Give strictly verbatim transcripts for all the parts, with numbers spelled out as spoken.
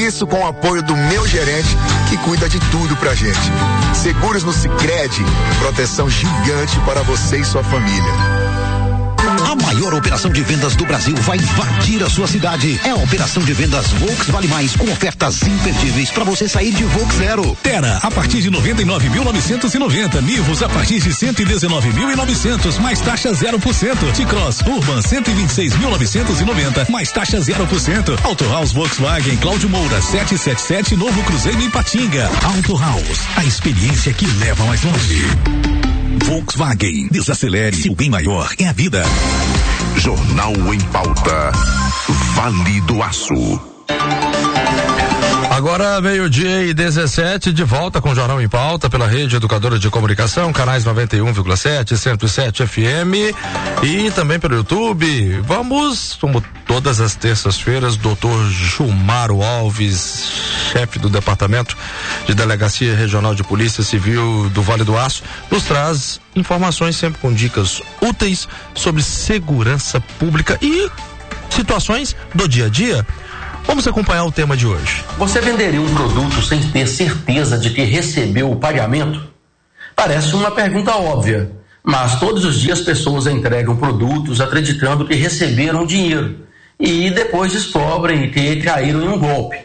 isso com o apoio do meu gerente, que cuida de tudo pra gente. Seguros no Sicredi, proteção gigante para você e sua família. A maior operação de vendas do Brasil vai invadir a sua cidade. É a operação de vendas Volks Vale Mais, com ofertas imperdíveis para você sair de Volks zero. Terra a partir de noventa e nove mil novecentos e noventa, Nivus a partir de cento e dezenove mil e novecentos, mais taxa zero por cento. T-Cross Urban cento e vinte e seis mil novecentos e noventa, mais taxa zero por cento. Auto House Volkswagen Cláudio Moura setecentos e setenta e sete, Novo Cruzeiro em Patinga. Auto House, a experiência que leva mais longe. Volkswagen, desacelere, seu bem maior é a vida. Jornal em Pauta, Vale do Aço. Agora meio-dia e dezessete, de volta com o Jornal em Pauta pela Rede Educadora de Comunicação, canais noventa e um vírgula sete, cento e sete F M e também pelo YouTube. Vamos, como todas as terças-feiras, doutor Gilmaro Alves, chefe do Departamento de Delegacia Regional de Polícia Civil do Vale do Aço, nos traz informações sempre com dicas úteis sobre segurança pública e situações do dia a dia. Vamos acompanhar o tema de hoje. Você venderia um produto sem ter certeza de que recebeu o pagamento? Parece uma pergunta óbvia, mas todos os dias pessoas entregam produtos acreditando que receberam dinheiro e depois descobrem que caíram em um golpe.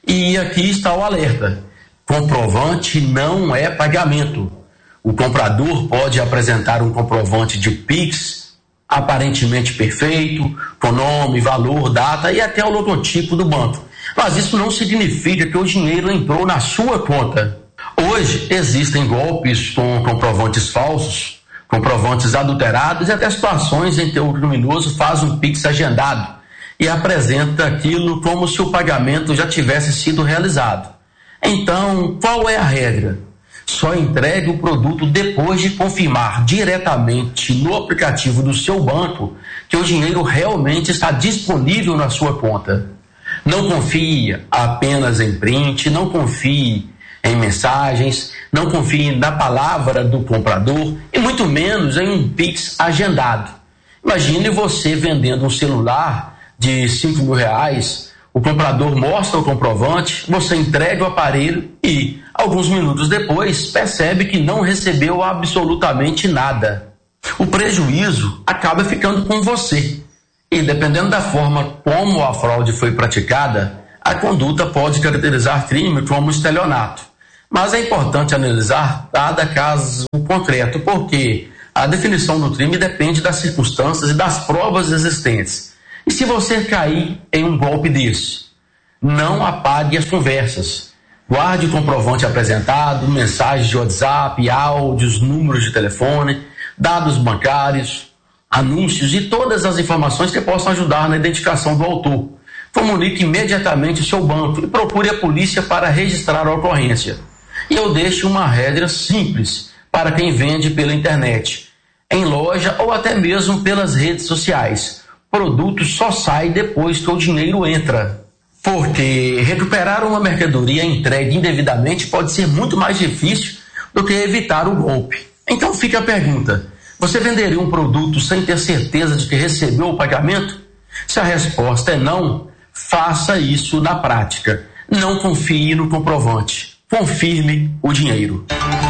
E aqui está o alerta: comprovante não é pagamento. O comprador pode apresentar um comprovante de Pix aparentemente perfeito, com nome, valor, data e até o logotipo do banco. Mas isso não significa que o dinheiro entrou na sua conta. Hoje existem golpes com comprovantes falsos, comprovantes adulterados e até situações em que o criminoso faz um Pix agendado e apresenta aquilo como se o pagamento já tivesse sido realizado. Então, qual é a regra? Só entregue o produto depois de confirmar diretamente no aplicativo do seu banco que o dinheiro realmente está disponível na sua conta. Não confie apenas em print, não confie em mensagens, não confie na palavra do comprador e muito menos em um Pix agendado. Imagine você vendendo um celular de cinco mil reais, o comprador mostra o comprovante, você entrega o aparelho e, alguns minutos depois, percebe que não recebeu absolutamente nada. O prejuízo acaba ficando com você. E, dependendo da forma como a fraude foi praticada, a conduta pode caracterizar crime como estelionato. Mas é importante analisar cada caso concreto, porque a definição do crime depende das circunstâncias e das provas existentes. E se você cair em um golpe desse, não apague as conversas. Guarde o comprovante apresentado, mensagens de WhatsApp, áudios, números de telefone, dados bancários, anúncios e todas as informações que possam ajudar na identificação do autor. Comunique imediatamente o seu banco e procure a polícia para registrar a ocorrência. E eu deixo uma regra simples para quem vende pela internet, em loja ou até mesmo pelas redes sociais. Produto só sai depois que o dinheiro entra. Porque recuperar uma mercadoria entregue indevidamente pode ser muito mais difícil do que evitar o golpe. Então fica a pergunta: você venderia um produto sem ter certeza de que recebeu o pagamento? Se a resposta é não, faça isso na prática. Não confie no comprovante. Confirme o dinheiro.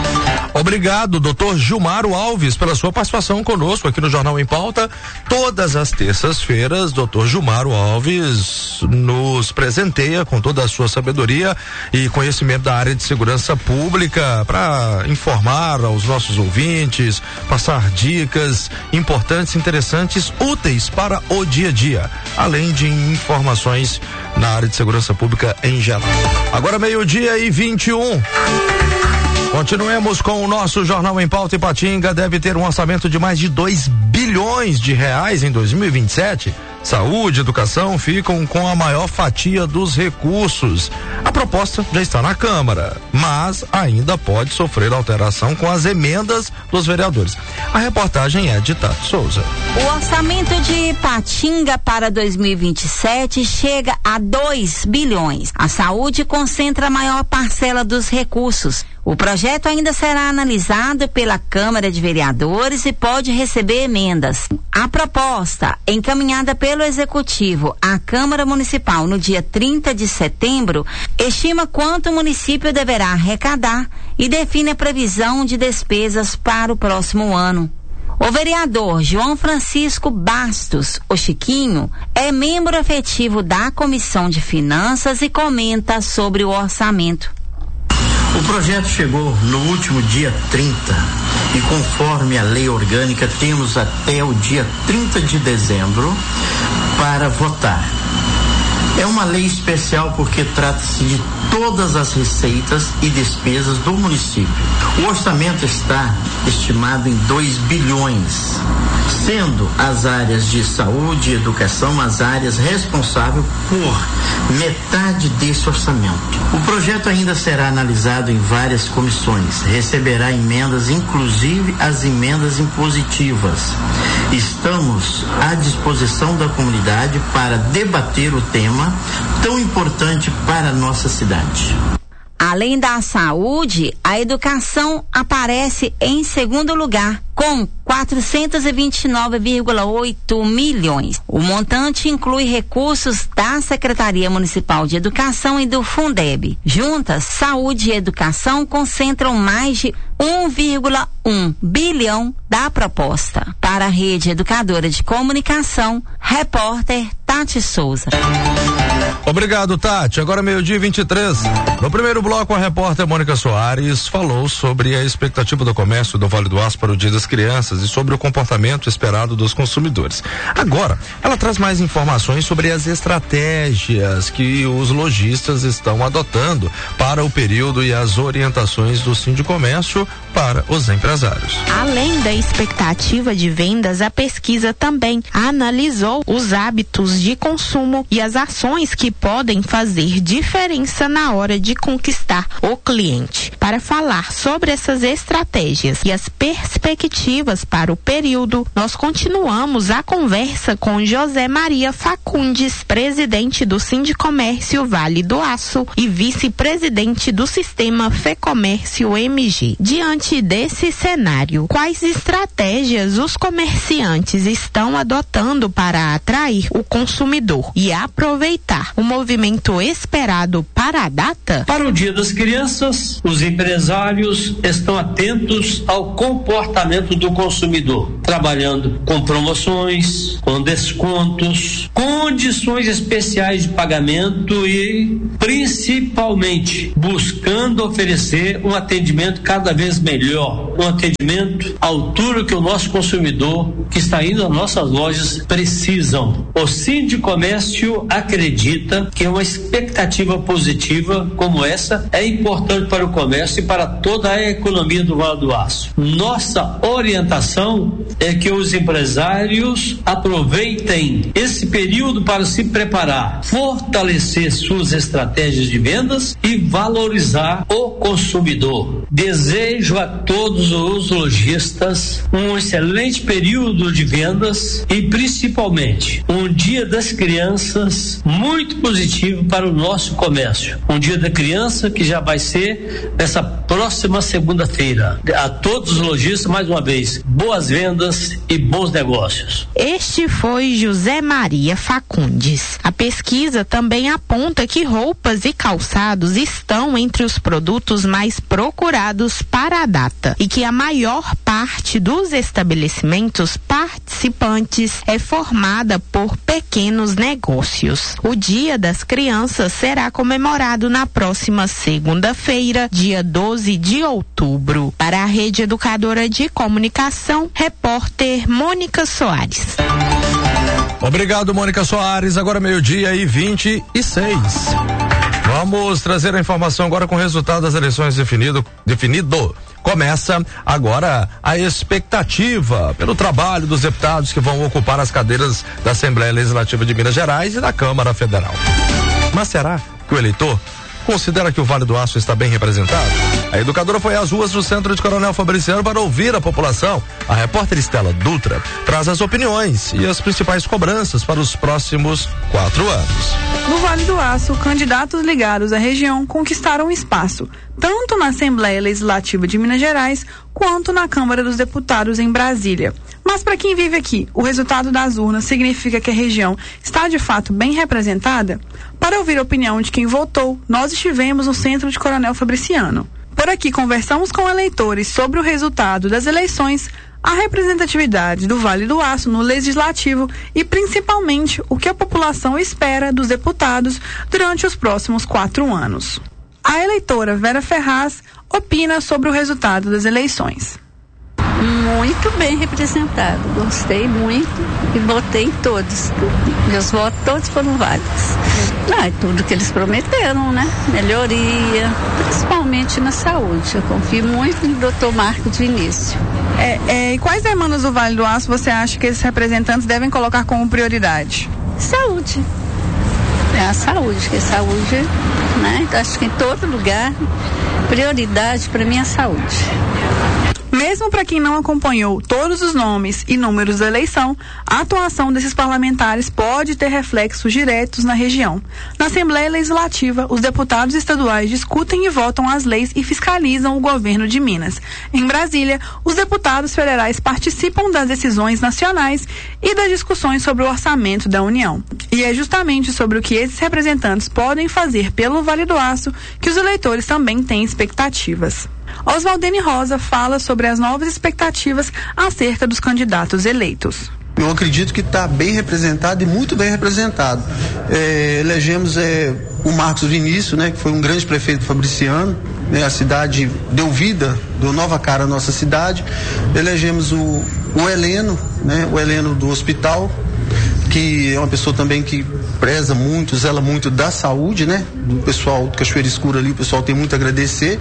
Obrigado, doutor Gilmaro Alves, pela sua participação conosco aqui no Jornal em Pauta. Todas as terças-feiras, doutor Gilmaro Alves nos presenteia com toda a sua sabedoria e conhecimento da área de segurança pública para informar aos nossos ouvintes, passar dicas importantes, interessantes, úteis para o dia a dia, além de informações na área de segurança pública em geral. Agora meio-dia e vinte e um. Continuemos com o nosso Jornal em Pauta. Ipatinga deve ter um orçamento de mais de dois bilhões de reais em dois mil e vinte e sete. Saúde e educação ficam com a maior fatia dos recursos. A proposta já está na Câmara, mas ainda pode sofrer alteração com as emendas dos vereadores. A reportagem é de Tato Souza. O orçamento de Ipatinga para dois mil e vinte e sete chega a dois bilhões. A saúde concentra a maior parcela dos recursos. O projeto ainda será analisado pela Câmara de Vereadores e pode receber emendas. A proposta, encaminhada pelo Executivo à Câmara Municipal no dia trinta de setembro, estima quanto o município deverá arrecadar e define a previsão de despesas para o próximo ano. O vereador João Francisco Bastos, o Chiquinho, é membro efetivo da Comissão de Finanças e comenta sobre o orçamento. O projeto chegou no último dia trinta e, conforme a lei orgânica, temos até o dia trinta de dezembro para votar. É uma lei especial porque trata-se de todas as receitas e despesas do município. O orçamento está estimado em dois bilhões, sendo as áreas de saúde e educação as áreas responsáveis por metade desse orçamento. O projeto ainda será analisado em várias comissões, receberá emendas, inclusive as emendas impositivas. Estamos à disposição da comunidade para debater o tema tão importante para a nossa cidade. Além da saúde, a educação aparece em segundo lugar, com quatrocentos e vinte e nove vírgula oito milhões. O montante inclui recursos da Secretaria Municipal de Educação e do Fundeb. Juntas, saúde e educação concentram mais de um vírgula um bilhão da proposta. Para a Rede Educadora de Comunicação, repórter Tati Souza. Obrigado, Tati. Agora meio-dia e vinte e três. No primeiro bloco, a repórter Mônica Soares falou sobre a expectativa do comércio do Vale do Aço para o Dia das Crianças e sobre o comportamento esperado dos consumidores. Agora, ela traz mais informações sobre as estratégias que os lojistas estão adotando para o período e as orientações do Sindicomércio para os empresários. Além da expectativa de vendas, a pesquisa também analisou os hábitos de consumo e as ações que podem fazer diferença na hora de conquistar o cliente. Para falar sobre essas estratégias e as perspectivas para o período, nós continuamos a conversa com José Maria Facundes, presidente do Sindicomércio Vale do Aço e vice-presidente do Sistema Fecomércio M G. Diante desse cenário, quais estratégias os comerciantes estão adotando para atrair o consumidor e aproveitar o movimento esperado para a data? Para o Dia das Crianças, os empresários estão atentos ao comportamento do consumidor, trabalhando com promoções, com descontos, condições especiais de pagamento e, principalmente, buscando oferecer um atendimento cada vez melhor, um atendimento à altura que o nosso consumidor que está indo às nossas lojas precisam. O Sindicomércio acredita que uma expectativa positiva como essa é importante para o comércio e para toda a economia do Vale do Aço. Nossa orientação é que os empresários aproveitem esse período para se preparar, fortalecer suas estratégias de vendas e valorizar o consumidor. Desejo a todos os lojistas um excelente período de vendas e principalmente um Dia das Crianças muito positivo para o nosso comércio. Um Dia da Criança que já vai ser nessa próxima segunda-feira. A todos os lojistas, mais uma vez, boas vendas e bons negócios. Este foi José Maria Facundes. A pesquisa também aponta que roupas e calçados estão entre os produtos mais procurados para a data e que a maior parte dos estabelecimentos participantes é formada por pequenos negócios. O Dia das Crianças será comemorado na próxima segunda-feira, dia doze de outubro. Para a Rede Educadora de Comunicação, repórter Mônica Soares. Obrigado, Mônica Soares. Agora meio-dia e vinte e seis. Vamos trazer a informação agora com o resultado das eleições definido. definido. Começa agora a expectativa pelo trabalho dos deputados que vão ocupar as cadeiras da Assembleia Legislativa de Minas Gerais e da Câmara Federal. Mas será que o eleitor considera que o Vale do Aço está bem representado? A educadora foi às ruas do centro de Coronel Fabriciano para ouvir a população. A repórter Estela Dutra traz as opiniões e as principais cobranças para os próximos quatro anos. No Vale do Aço, candidatos ligados à região conquistaram espaço, tanto na Assembleia Legislativa de Minas Gerais, quanto na Câmara dos Deputados em Brasília. Mas para quem vive aqui, o resultado das urnas significa que a região está de fato bem representada? Para ouvir a opinião de quem votou, nós estivemos no centro de Coronel Fabriciano. Por aqui conversamos com eleitores sobre o resultado das eleições, a representatividade do Vale do Aço no Legislativo e principalmente o que a população espera dos deputados durante os próximos quatro anos. A eleitora Vera Ferraz opina sobre o resultado das eleições. Muito bem representado, gostei muito e votei em todos. Meus votos todos foram válidos. Não, é tudo que eles prometeram, né? Melhoria, principalmente na saúde. Eu confio muito no doutor Marcos Vinícius. É, é, e quais demandas do Vale do Aço você acha que esses representantes devem colocar como prioridade? Saúde. É a saúde, porque saúde, né? Então, acho que em todo lugar, prioridade para mim é a saúde. Mesmo para quem não acompanhou todos os nomes e números da eleição, a atuação desses parlamentares pode ter reflexos diretos na região. Na Assembleia Legislativa, os deputados estaduais discutem e votam as leis e fiscalizam o governo de Minas. Em Brasília, os deputados federais participam das decisões nacionais e das discussões sobre o orçamento da União. E é justamente sobre o que esses representantes podem fazer pelo Vale do Aço que os eleitores também têm expectativas. Oswaldene Rosa fala sobre as novas expectativas acerca dos candidatos eleitos. Eu acredito que está bem representado e muito bem representado. É, elegemos é, o Marcos Vinícius, né, que foi um grande prefeito fabriciano, né, a cidade deu vida, deu nova cara à nossa cidade. Elegemos o, o Heleno, né, o Heleno do hospital, que é uma pessoa também que preza muito, zela muito da saúde, né? Do pessoal do Cachoeira Escura ali, o pessoal tem muito a agradecer.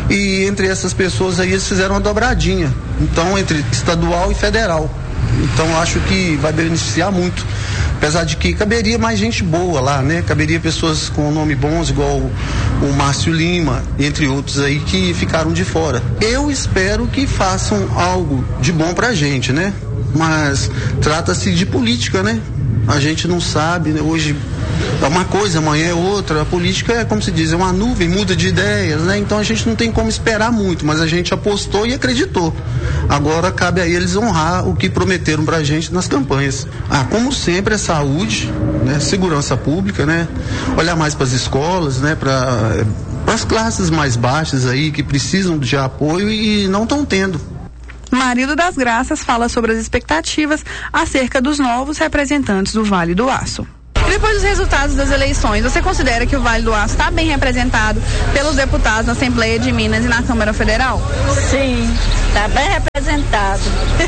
E entre essas pessoas aí, eles fizeram uma dobradinha. Então, entre estadual e federal. Então, acho que vai beneficiar muito. Apesar de que caberia mais gente boa lá, né? Caberia pessoas com nome bons, igual o, o Márcio Lima, entre outros aí, que ficaram de fora. Eu espero que façam algo de bom pra gente, né? Mas trata-se de política, né? A gente não sabe, né? Hoje é uma coisa, amanhã é outra. A política é, como se diz, é uma nuvem, muda de ideias, né? Então a gente não tem como esperar muito, mas a gente apostou e acreditou. Agora cabe a eles honrar o que prometeram pra gente nas campanhas. Ah, como sempre, é saúde, né? Segurança pública, né? Olhar mais para as escolas, né? Para as classes mais baixas aí que precisam de apoio e não estão tendo. Marildo das Graças fala sobre as expectativas acerca dos novos representantes do Vale do Aço. E depois dos resultados das eleições, você considera que o Vale do Aço está bem representado pelos deputados na Assembleia de Minas e na Câmara Federal? Sim, está bem representado.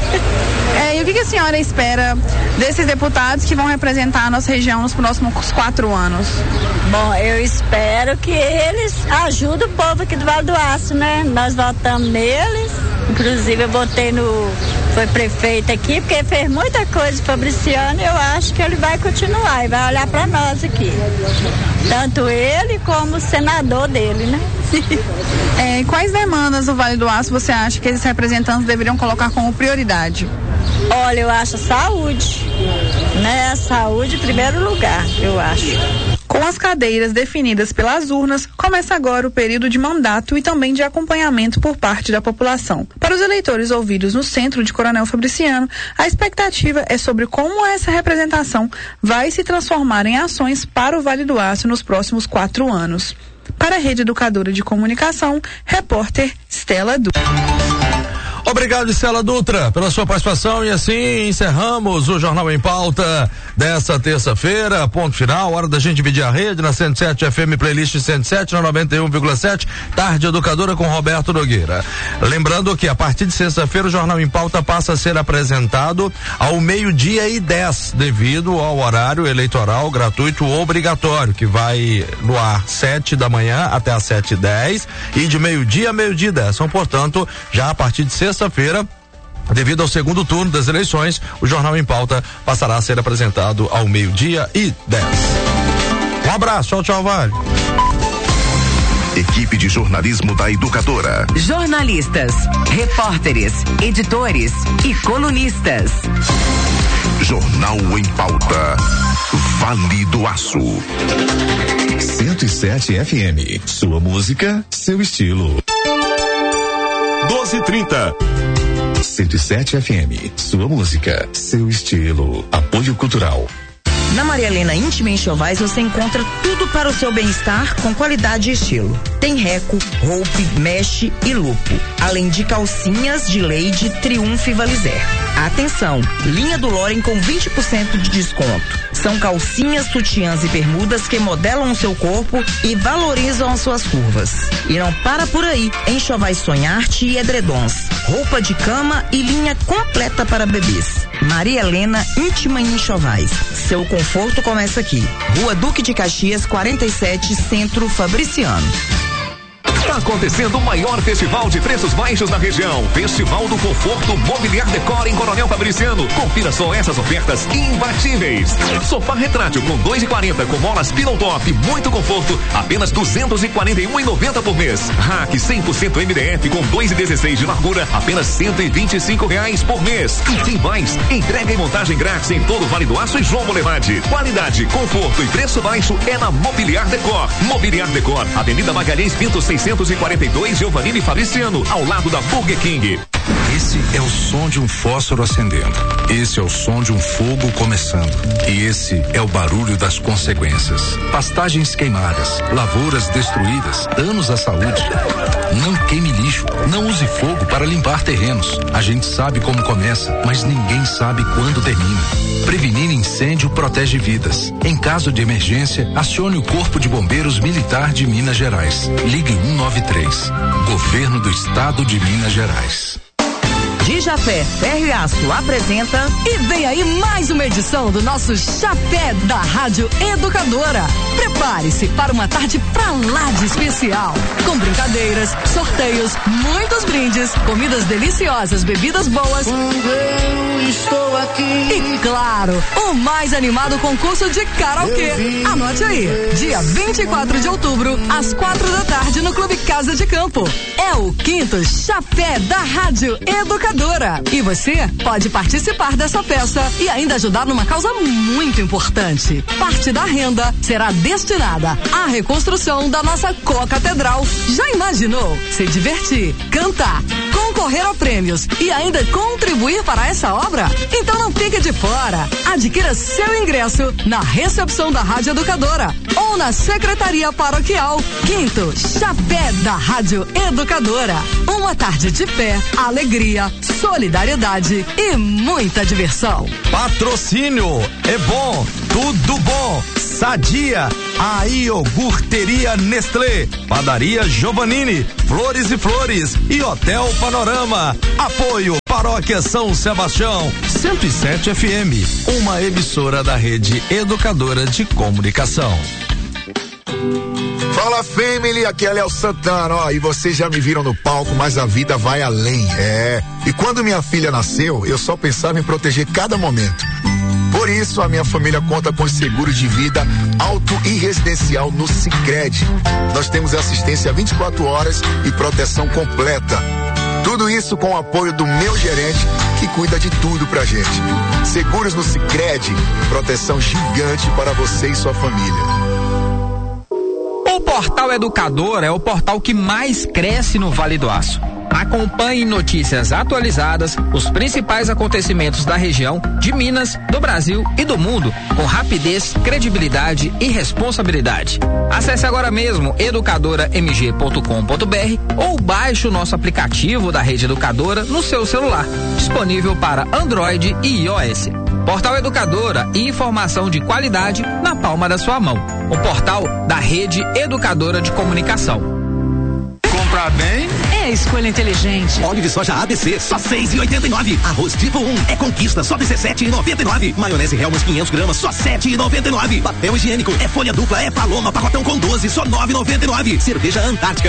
É, e o que, que a senhora espera desses deputados que vão representar a nossa região nos próximos quatro anos? Bom, eu espero que eles ajudem o povo aqui do Vale do Aço, né? Nós votamos neles. Inclusive eu votei no, foi prefeito aqui, porque fez muita coisa Fabriciano e eu acho que ele vai continuar e vai olhar para nós aqui. Tanto ele como o senador dele, né? É, quais demandas do Vale do Aço você acha que esses representantes deveriam colocar como prioridade? Olha, eu acho saúde, né? Saúde em primeiro lugar, eu acho. Com as cadeiras definidas pelas urnas, começa agora o período de mandato e também de acompanhamento por parte da população. Para os eleitores ouvidos no centro de Coronel Fabriciano, a expectativa é sobre como essa representação vai se transformar em ações para o Vale do Aço nos próximos quatro anos. Para a Rede Educadora de Comunicação, repórter Estela Dutra. Obrigado, Estela Dutra, pela sua participação, e assim encerramos o Jornal em Pauta dessa terça-feira, ponto final, hora da gente dividir a rede na cento e sete F M, playlist cento e sete, na noventa e um vírgula sete, Tarde Educadora com Roberto Nogueira. Lembrando que a partir de sexta-feira o Jornal em Pauta passa a ser apresentado ao meio-dia e dez, devido ao horário eleitoral gratuito obrigatório, que vai no ar sete da manhã até às sete e dez e de meio-dia a meio-dia e dez. Então, portanto, já a partir de sexta Sexta-feira, devido ao segundo turno das eleições, o Jornal em Pauta passará a ser apresentado ao meio-dia e dez. Um abraço, tchau, tchau, Vale. Equipe de jornalismo da Educadora. Jornalistas, repórteres, editores e colunistas. Jornal em Pauta. Vale do Aço. cento e sete F M. Sua música, seu estilo. doze e trinta. cento e sete F M. Sua música, seu estilo. Apoio Cultural. Na Maria Helena Íntima Enxovais você encontra tudo para o seu bem-estar com qualidade e estilo. Tem reco, roupe, mesh e lupo. Além de calcinhas de Leide, Triunfo e Valizer. Atenção, linha do Loren com vinte por cento de desconto. São calcinhas, sutiãs e bermudas que modelam o seu corpo e valorizam as suas curvas. E não para por aí. Enxovais Sonharte e edredons. Roupa de cama e linha completa para bebês. Maria Helena Íntima Enxovais. Seu conforto começa aqui. Rua Duque de Caxias, quarenta e sete, Centro Fabriciano. Está acontecendo o maior festival de preços baixos na região. Festival do Conforto Mobiliar Decor em Coronel Fabriciano. Confira só essas ofertas imbatíveis. Sofá retrátil com dois e quarenta com molas Pillow Top, muito conforto, apenas duzentos e quarenta e um e noventa por mês. Rack cem por cento M D F com dois e dezesseis de largura, apenas cento e vinte e cinco reais por mês. E tem mais, entrega e montagem grátis em todo o Vale do Aço e João Bolevade. Qualidade, conforto e preço baixo é na Mobiliar Decor. Mobiliar Decor, Avenida Magalhães Pinto seiscentos e quarenta e dois, Giovanni Fabriciano, ao lado da Burger King. Esse é o som de um fósforo acendendo. Esse é o som de um fogo começando. E esse é o barulho das consequências. Pastagens queimadas, lavouras destruídas, danos à saúde. Não queime lixo, não use fogo para limpar terrenos. A gente sabe como começa, mas ninguém sabe quando termina. Prevenir incêndio protege vidas. Em caso de emergência, acione o Corpo de Bombeiros Militar de Minas Gerais. Ligue um nove três. Governo do Estado de Minas Gerais. Dijapé Ferro e Aço apresenta e vem aí mais uma edição do nosso Chapé da Rádio Educadora. Prepare-se para uma tarde pra lá de especial, com brincadeiras, sorteios, muitos brindes, comidas deliciosas, bebidas boas. Eu estou aqui. E claro, o mais animado concurso de karaokê. Anote aí, dia vinte e quatro de outubro, às quatro da tarde, no Clube Casa de Campo. É o quinto Chapé da Rádio Educadora. E você pode participar dessa festa e ainda ajudar numa causa muito importante. Parte da renda será destinada à reconstrução da nossa co-catedral. Já imaginou? Se divertir, cantar, concorrer a prêmios e ainda contribuir para essa obra? Então não fique de fora. Adquira seu ingresso na recepção da Rádio Educadora ou na Secretaria Paroquial. Quinto Chapé da Rádio Educadora. Uma tarde de fé, alegria, solidariedade e muita diversão. Patrocínio é bom, tudo bom. Sadia, a iogurteria Nestlé, padaria Giovannini, Flores e Flores e Hotel Panorama. Apoio Paróquia São Sebastião, cento e sete F M, uma emissora da Rede Educadora de Comunicação. Fala, family, aqui é Léo Santana, ó, e vocês já me viram no palco, mas a vida vai além, é. E quando minha filha nasceu, eu só pensava em proteger cada momento. Por isso, a minha família conta com seguro de vida auto e residencial no Sicredi. Nós temos assistência vinte e quatro horas e proteção completa. Tudo isso com o apoio do meu gerente, que cuida de tudo pra gente. Seguros no Sicredi, proteção gigante para você e sua família. O Portal Educador é o portal que mais cresce no Vale do Aço. Acompanhe notícias atualizadas, os principais acontecimentos da região, de Minas, do Brasil e do mundo, com rapidez, credibilidade e responsabilidade. Acesse agora mesmo educadora m g ponto com ponto b r ou baixe o nosso aplicativo da Rede Educadora no seu celular, disponível para Android e iOS. Portal Educadora, informação de qualidade na palma da sua mão. O portal da Rede Educadora de Comunicação. Comprar bem é a escolha inteligente. Óleo de soja A B C, só seis e oitenta e nove. Arroz tipo um é Conquista, só dezessete e noventa e nove. Maionese Hellmann's quinhentos gramas, só sete e noventa e nove. Papel higiênico é folha dupla, é Paloma, pacotão com doze, só nove e noventa e nove. Cerveja Antártica